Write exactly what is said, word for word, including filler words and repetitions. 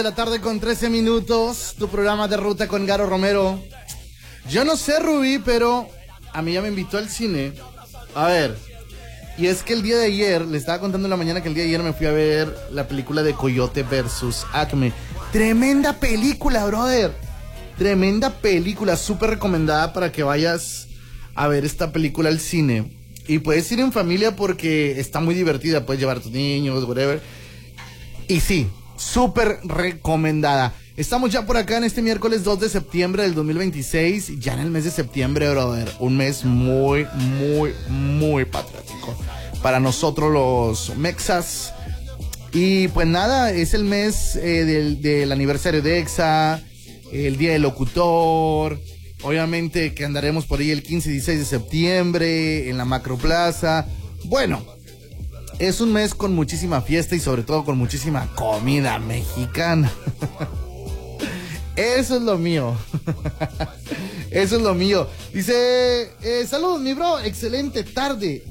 De la tarde con trece minutos, tu programa de ruta con Garo Romero. Yo no sé, Rubí, pero a mí ya me invitó al cine. A ver, y es que el día de ayer, le estaba contando en la mañana que el día de ayer me fui a ver la película de Coyote versus Acme. Tremenda película, brother. Tremenda película, súper recomendada para que vayas a ver esta película al cine. Y puedes ir en familia porque está muy divertida, puedes llevar a tus niños, whatever. Y sí, súper recomendada. Estamos ya por acá en este miércoles dos de septiembre del dos mil veintiséis. Ya en el mes de septiembre, brother. Un mes muy, muy, muy patriótico para nosotros los mexas. Y pues nada, es el mes eh, del, del aniversario de EXA, el día del locutor. Obviamente que andaremos por ahí el quince y dieciséis de septiembre en la Macroplaza. Bueno, es un mes con muchísima fiesta y sobre todo con muchísima comida mexicana. Eso es lo mío. Eso es lo mío. Dice, eh, saludos mi bro, excelente tarde.